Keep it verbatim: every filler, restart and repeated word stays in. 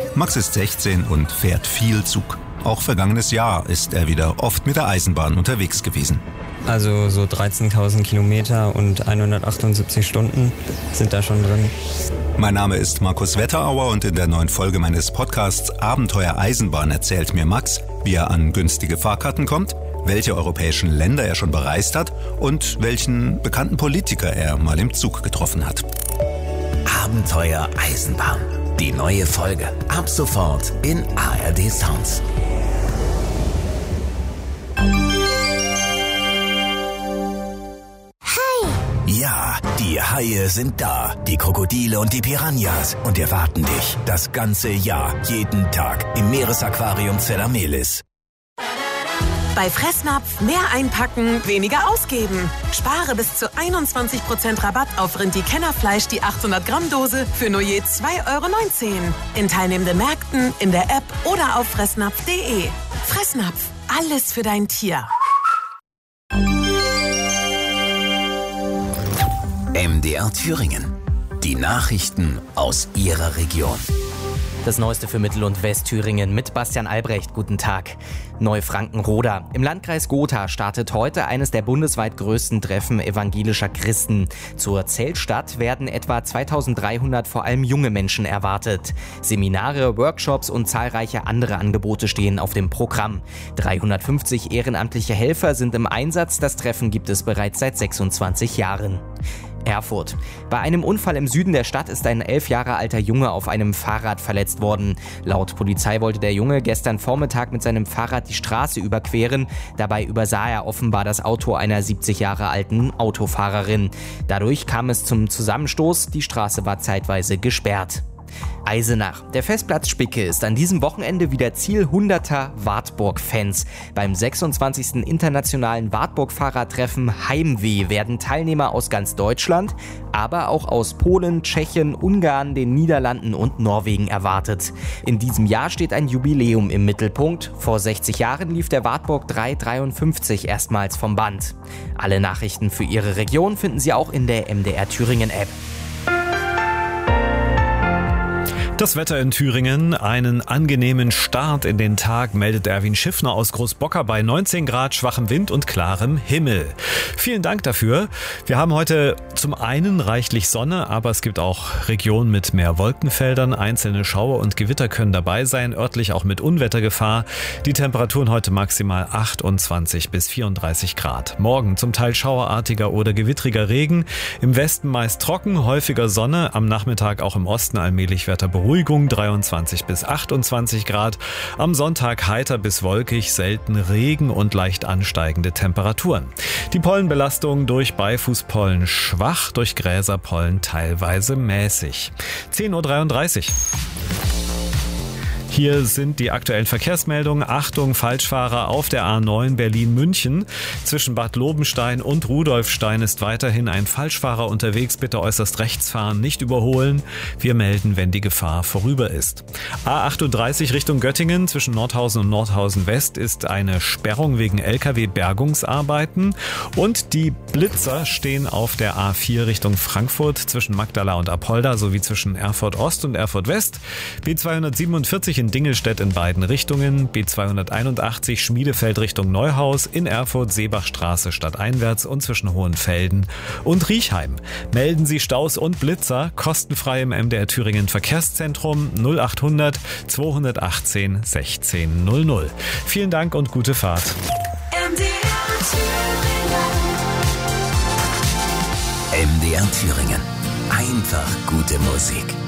Max ist sechzehn und fährt viel Zug. Auch vergangenes Jahr ist er wieder oft mit der Eisenbahn unterwegs gewesen. Also so dreizehntausend Kilometer und hundertachtundsiebzig Stunden sind da schon drin. Mein Name ist Markus Wetterauer und in der neuen Folge meines Podcasts Abenteuer Eisenbahn erzählt mir Max, wie er an günstige Fahrkarten kommt, welche europäischen Länder er schon bereist hat und welchen bekannten Politiker er mal im Zug getroffen hat. Abenteuer Eisenbahn. Die neue Folge. Ab sofort in A R D Sounds. Ja, die Haie sind da, die Krokodile und die Piranhas und erwarten dich das ganze Jahr, jeden Tag im Meeresaquarium Zelamelis. Bei Fressnapf mehr einpacken, weniger ausgeben. Spare bis zu einundzwanzig Prozent Rabatt auf Rindi-Kennerfleisch, die achthundert Gramm Dose für nur je zwei Euro neunzehn. In teilnehmenden Märkten, in der App oder auf fressnapf punkt de. Fressnapf, alles für dein Tier. M D R Thüringen. Die Nachrichten aus Ihrer Region. Das Neueste für Mittel- und Westthüringen mit Bastian Albrecht. Guten Tag. Neufrankenroda. Im Landkreis Gotha startet heute eines der bundesweit größten Treffen evangelischer Christen. Zur Zeltstadt werden etwa zweitausenddreihundert vor allem junge Menschen erwartet. Seminare, Workshops und zahlreiche andere Angebote stehen auf dem Programm. dreihundertfünfzig ehrenamtliche Helfer sind im Einsatz. Das Treffen gibt es bereits seit sechsundzwanzig Jahren. Erfurt. Bei einem Unfall im Süden der Stadt ist ein elf Jahre alter Junge auf einem Fahrrad verletzt worden. Laut Polizei wollte der Junge gestern Vormittag mit seinem Fahrrad die Straße überqueren. Dabei übersah er offenbar das Auto einer siebzig Jahre alten Autofahrerin. Dadurch kam es zum Zusammenstoß. Die Straße war zeitweise gesperrt. Eisenach. Der Festplatz Spicke ist an diesem Wochenende wieder Ziel hunderter Wartburg-Fans. Beim sechsundzwanzigsten internationalen Wartburg-Fahrertreffen Heimweh werden Teilnehmer aus ganz Deutschland, aber auch aus Polen, Tschechien, Ungarn, den Niederlanden und Norwegen erwartet. In diesem Jahr steht ein Jubiläum im Mittelpunkt. Vor sechzig Jahren lief der Wartburg dreihundertdreiundfünfzig erstmals vom Band. Alle Nachrichten für Ihre Region finden Sie auch in der M D R Thüringen App. Das Wetter in Thüringen, einen angenehmen Start in den Tag, meldet Erwin Schiffner aus Großbocker bei neunzehn Grad, schwachem Wind und klarem Himmel. Vielen Dank dafür. Wir haben heute zum einen reichlich Sonne, aber es gibt auch Regionen mit mehr Wolkenfeldern. Einzelne Schauer und Gewitter können dabei sein, örtlich auch mit Unwettergefahr. Die Temperaturen heute maximal achtundzwanzig bis vierunddreißig Grad. Morgen zum Teil schauerartiger oder gewittriger Regen. Im Westen meist trocken, häufiger Sonne. Am Nachmittag auch im Osten allmählich Wetterberuhigung. Beruhigung, dreiundzwanzig bis achtundzwanzig Grad. Am Sonntag heiter bis wolkig, selten Regen und leicht ansteigende Temperaturen. Die Pollenbelastung durch Beifußpollen schwach, durch Gräserpollen teilweise mäßig. zehn Uhr dreiunddreißig. Hier sind die aktuellen Verkehrsmeldungen. Achtung, Falschfahrer auf der A neun Berlin-München. Zwischen Bad Lobenstein und Rudolfstein ist weiterhin ein Falschfahrer unterwegs. Bitte äußerst rechts fahren, nicht überholen. Wir melden, wenn die Gefahr vorüber ist. A achtunddreißig Richtung Göttingen. Zwischen Nordhausen und Nordhausen West ist eine Sperrung wegen L K W-Bergungsarbeiten. Und die Blitzer stehen auf der A vier Richtung Frankfurt zwischen Magdala und Apolda sowie zwischen Erfurt Ost und Erfurt West. B zweihundertsiebenundvierzig in Dingelstedt in beiden Richtungen, B zweihunderteinundachtzig Schmiedefeld Richtung Neuhaus, in Erfurt Seebachstraße stadteinwärts und zwischen Hohenfelden und Riechheim. Melden Sie Staus und Blitzer kostenfrei im M D R Thüringen Verkehrszentrum null achthundert zweihundertachtzehn sechzehn null null. Vielen Dank und gute Fahrt. M D R Thüringen. Einfach gute Musik.